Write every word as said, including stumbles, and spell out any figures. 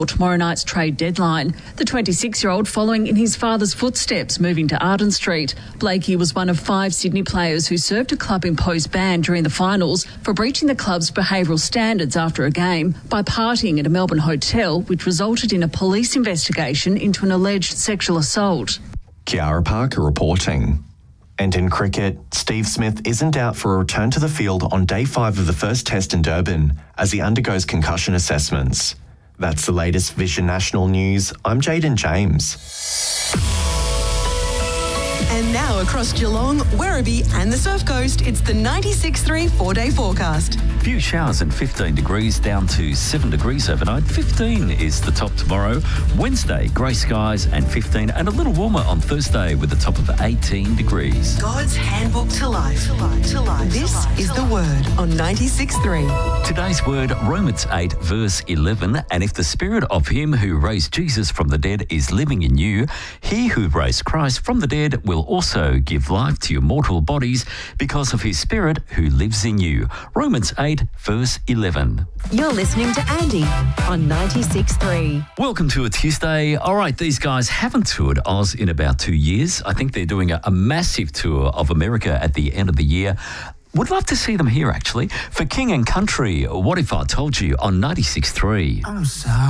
Tomorrow night's trade deadline. The twenty-six-year-old following in his father's footsteps, moving to Arden Street. Blakey was one of five Sydney players who served a club-imposed ban during the finals for breaching the club's behavioural standards after a game by partying at a Melbourne hotel, which resulted in a police investigation into an alleged sexual assault. Kiara Parker reporting. And in cricket, Steve Smith isn't out for a return to the field on day five of the first test in Durban as he undergoes concussion assessments. That's the latest Vision National News. I'm Jaden James. And now across Geelong, Werribee and the Surf Coast, it's the ninety-six point three four-day forecast. Few showers and fifteen degrees, down to seven degrees overnight. fifteen is the top tomorrow. Wednesday, grey skies and fifteen, and a little warmer on Thursday with a top of eighteen degrees. God's handbook to life. To life. To life. This to life. is the word on ninety-six point three. Today's word, Romans eight, verse eleven. And if the spirit of him who raised Jesus from the dead is living in you, he who raised Christ from the dead will also give life to your mortal bodies because of his spirit who lives in you. Romans eight, verse eleven. You're listening to Andy on ninety-six point three. Welcome to a Tuesday. All right, these guys haven't toured Oz in about two years. I think they're doing a, a massive tour of America at the end of the year. Would love to see them here, actually. For King and Country, What If I Told You on ninety-six point three. I'm sorry.